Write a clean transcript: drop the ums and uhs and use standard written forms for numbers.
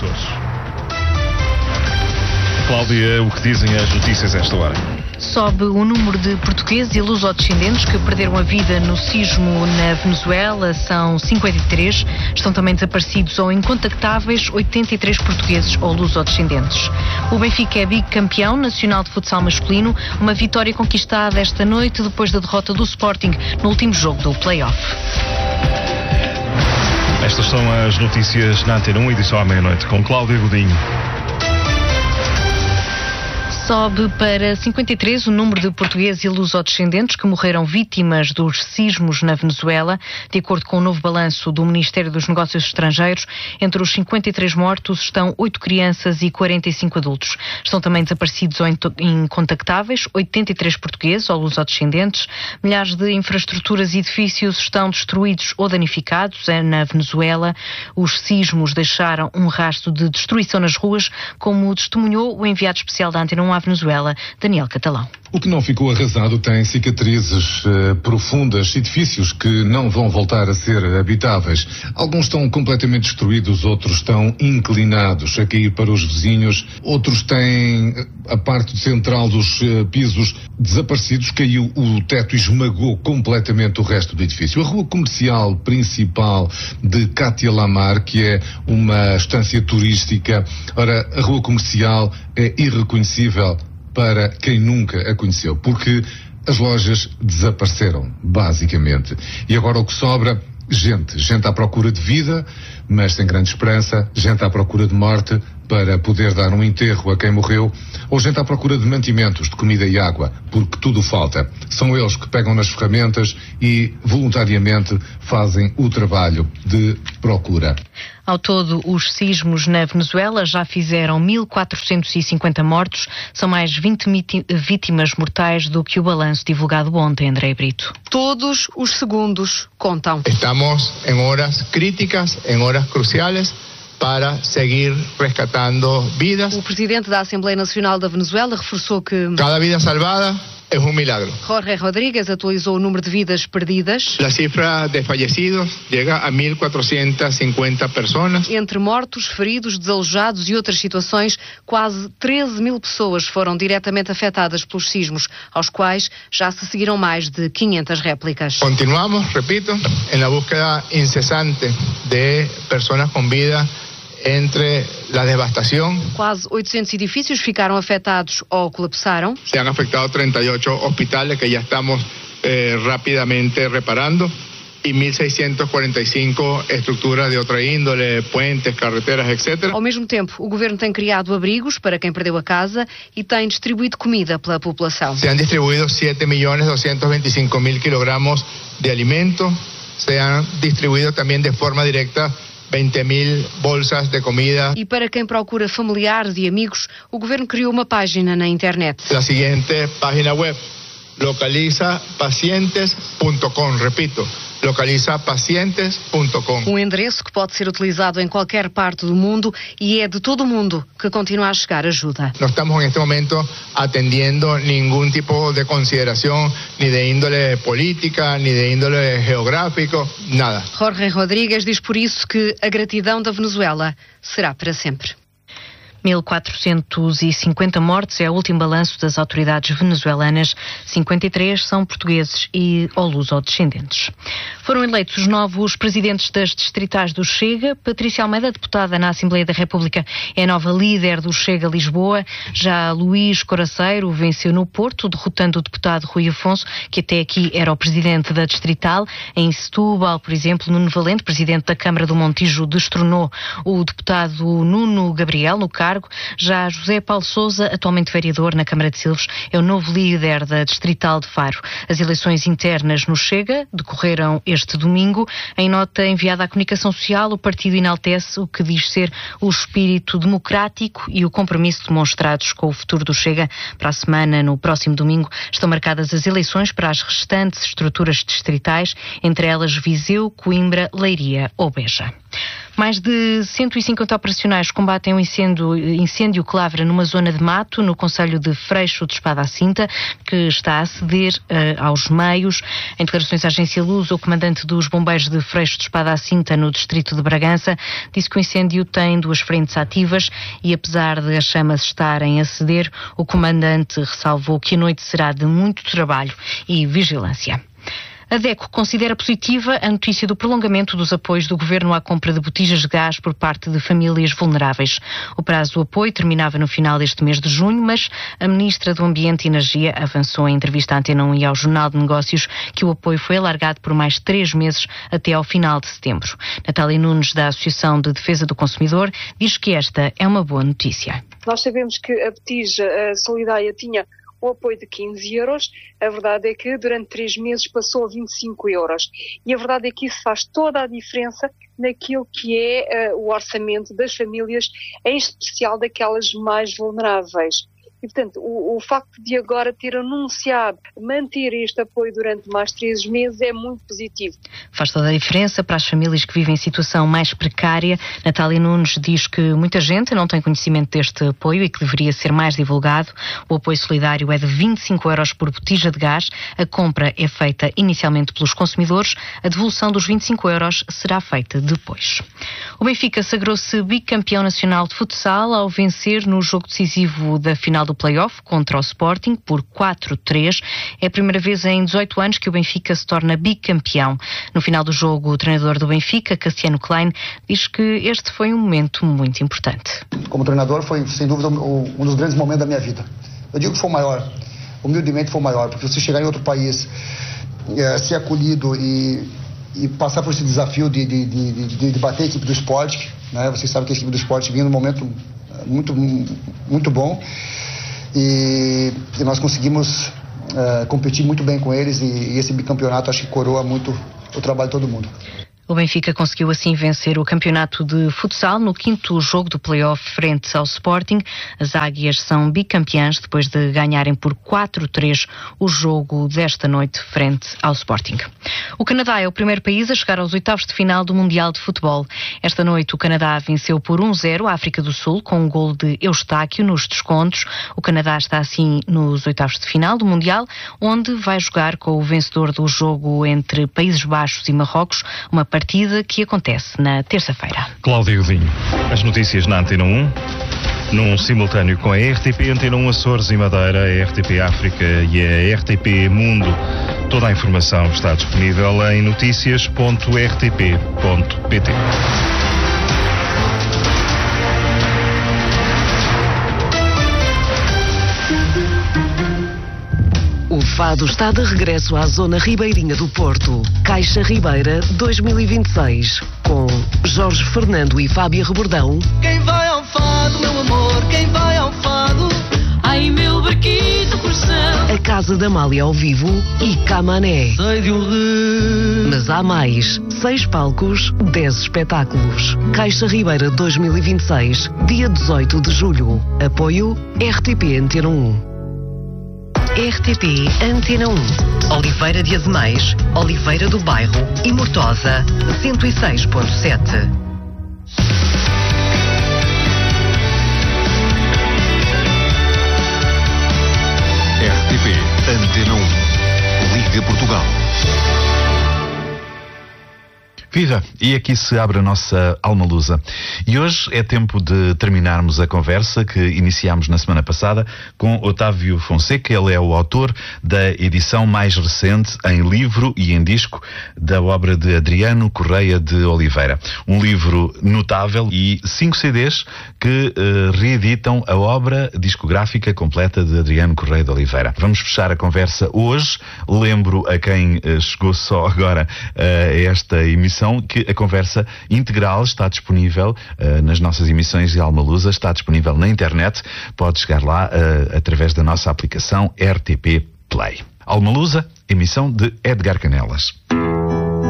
Açores. Cláudia, o que dizem as notícias a esta hora? Sobe o número de portugueses e lusodescendentes que perderam a vida no sismo na Venezuela. São 53. Estão também desaparecidos ou incontactáveis 83 portugueses ou lusodescendentes. O Benfica é bicampeão nacional de futsal masculino. Uma vitória conquistada esta noite depois da derrota do Sporting no último jogo do play-off. Estas são as notícias na Antena 1, edição à meia-noite, com Cláudia Godinho. Sobe para 53 o número de portugueses e lusodescendentes que morreram vítimas dos sismos na Venezuela. De acordo com o novo balanço do Ministério dos Negócios Estrangeiros, entre os 53 mortos estão 8 crianças e 45 adultos. Estão também desaparecidos ou incontactáveis 83 portugueses ou lusodescendentes. Milhares de infraestruturas e edifícios estão destruídos ou danificados na Venezuela. Os sismos deixaram um rastro de destruição nas ruas, como testemunhou o enviado especial da Antena 1 à Venezuela, Daniel Catalão. O que não ficou arrasado tem cicatrizes profundas, edifícios que não vão voltar a ser habitáveis. Alguns estão completamente destruídos, outros estão inclinados a cair para os vizinhos, outros têm a parte central dos pisos desaparecidos, caiu o teto e esmagou completamente o resto do edifício. A rua comercial principal de Cátia Lamar, que é uma estância turística, ora, a rua comercial é irreconhecível para quem nunca a conheceu, porque as lojas desapareceram, basicamente. E agora o que sobra? Gente à procura de vida, mas sem grande esperança, gente à procura de morte para poder dar um enterro a quem morreu, ou gente à procura de mantimentos, de comida e água, porque tudo falta. São eles que pegam nas ferramentas e voluntariamente fazem o trabalho de procura. Ao todo, os sismos na Venezuela já fizeram 1.450 mortos. São mais 20 vítimas mortais do que o balanço divulgado ontem, André Brito. Todos os segundos contam. Estamos em horas críticas, em horas cruciais, para seguir rescatando vidas. O presidente da Assembleia Nacional da Venezuela reforçou que cada vida salvada é um milagro. Jorge Rodríguez atualizou o número de vidas perdidas. A cifra de fallecidos chega a 1.450 pessoas. Entre mortos, feridos, desalojados e outras situações, quase 13.000 pessoas foram diretamente afetadas pelos sismos, aos quais já se seguiram mais de 500 réplicas. Continuamos, repito, na búsqueda incessante de pessoas com vida entre a devastação. Quase 800 edifícios ficaram afetados ou colapsaram. Se han afectado 38 hospitais que já estamos rapidamente reparando e 1.645 estruturas de outra índole, puentes, carreteras, etc. Ao mesmo tempo, o governo tem criado abrigos para quem perdeu a casa e tem distribuído comida pela população. Se han distribuído 7.225.000 kilogramos de alimento, se han distribuído também de forma direta 20.000 bolsas de comida. E para quem procura familiares e amigos, o governo criou uma página na internet. A seguinte página web, localizapacientes.com, repito, localizapacientes.com. Um endereço que pode ser utilizado em qualquer parte do mundo e é de todo o mundo que continua a chegar ajuda. Não estamos neste momento atendendo nenhum tipo de consideração, nem de índole política, nem de índole geográfico, nada. Jorge Rodríguez diz por isso que a gratidão da Venezuela será para sempre. 1.450 mortes é o último balanço das autoridades venezuelanas. 53 são portugueses e ou lusodescendentes. Foram eleitos os novos presidentes das distritais do Chega. Patrícia Almeida, deputada na Assembleia da República, é a nova líder do Chega Lisboa. Já Luís Coraceiro venceu no Porto, derrotando o deputado Rui Afonso, que até aqui era o presidente da distrital. Em Setúbal, por exemplo, Nuno Valente, presidente da Câmara do Montijo, destronou o deputado Nuno Gabriel no cargo. Já José Paulo Sousa, atualmente vereador na Câmara de Silves, é o novo líder da distrital de Faro. As eleições internas no Chega decorreram este domingo. Em nota enviada à comunicação social, o partido enaltece o que diz ser o espírito democrático e o compromisso demonstrados com o futuro do Chega. Para a semana, no próximo domingo, estão marcadas as eleições para as restantes estruturas distritais, entre elas Viseu, Coimbra, Leiria ou Beja. Mais de 150 operacionais combatem um incêndio que lavra numa zona de mato no concelho de Freixo de Espada à Cinta, que está a ceder aos meios. Em declarações à agência Luz, o comandante dos bombeiros de Freixo de Espada à Cinta, no distrito de Bragança, disse que o incêndio tem 2 frentes ativas e, apesar de as chamas estarem a ceder, o comandante ressalvou que a noite será de muito trabalho e vigilância. A DECO considera positiva a notícia do prolongamento dos apoios do Governo à compra de botijas de gás por parte de famílias vulneráveis. O prazo do apoio terminava no final deste mês de junho, mas a Ministra do Ambiente e Energia avançou em entrevista à Antena 1 e ao Jornal de Negócios que o apoio foi alargado por mais 3 meses até ao final de setembro. Natália Nunes, da Associação de Defesa do Consumidor, diz que esta é uma boa notícia. Nós sabemos que a botija solidária tinha o apoio de 15 euros, a verdade é que durante 3 meses passou a 25 euros. E a verdade é que isso faz toda a diferença naquilo que é o orçamento das famílias, em especial daquelas mais vulneráveis. E, portanto, o facto de agora ter anunciado manter este apoio durante mais 3 meses é muito positivo. Faz toda a diferença para as famílias que vivem em situação mais precária. Natália Nunes diz que muita gente não tem conhecimento deste apoio e que deveria ser mais divulgado. O apoio solidário é de 25 euros por botija de gás. A compra é feita inicialmente pelos consumidores. A devolução dos 25 euros será feita depois. O Benfica sagrou-se bicampeão nacional de futsal ao vencer no jogo decisivo da final do play-off contra o Sporting por 4-3. É a primeira vez em 18 anos que o Benfica se torna bicampeão. No final do jogo, o treinador do Benfica, Cassiano Klein, diz que este foi um momento muito importante. Como treinador, foi sem dúvida um dos grandes momentos da minha vida. Eu digo que foi o maior, humildemente foi o maior, porque você chegar em outro país, ser acolhido e passar por esse desafio de bater a equipe do Sport, né? Vocês sabem que a equipe do Sport vinha num momento muito bom. E nós conseguimos competir muito bem com eles e esse bicampeonato acho que coroa muito o trabalho de todo mundo. O Benfica conseguiu assim vencer o campeonato de futsal no 5º jogo do play-off frente ao Sporting. As Águias são bicampeãs depois de ganharem por 4-3 o jogo desta noite frente ao Sporting. O Canadá é o primeiro país a chegar aos 8º de final do Mundial de Futebol. Esta noite o Canadá venceu por 1-0 a África do Sul com um gol de Eustáquio nos descontos. O Canadá está assim nos 8º de final do Mundial, onde vai jogar com o vencedor do jogo entre Países Baixos e Marrocos, uma partida que acontece na terça-feira. Cláudia Godinho, as notícias na Antena 1, num simultâneo com a RTP Antena 1 Açores e Madeira, a RTP África e a RTP Mundo. Toda a informação está disponível em noticias.rtp.pt. O fado está de regresso à zona ribeirinha do Porto. Caixa Ribeira 2026. Com Jorge Fernando e Fábia Rebordão. Quem vai ao fado, meu amor, quem vai ao fado? Ai, meu barquito coração. A Casa da Amália ao vivo e Camané. Sei de um rio. Mas há mais. 6 palcos, 10 espetáculos. Caixa Ribeira 2026. Dia 18 de julho. Apoio RTP Antena 1. RTP Antena 1, Oliveira de Azemais, Oliveira do Bairro e Mortosa, 106.7. RTP Antena 1, Liga Portugal. Viva! E aqui se abre a nossa alma lusa. E hoje é tempo de terminarmos a conversa que iniciámos na semana passada com Otávio Fonseca. Ele é o autor da edição mais recente em livro e em disco da obra de Adriano Correia de Oliveira. Um livro notável e 5 CDs que reeditam a obra discográfica completa de Adriano Correia de Oliveira. Vamos fechar a conversa hoje. Lembro a quem chegou só agora a esta emissão que a conversa integral está disponível nas nossas emissões de Alma Lusa, está disponível na internet, pode chegar lá através da nossa aplicação RTP Play. Alma Lusa, emissão de Edgar Canelas.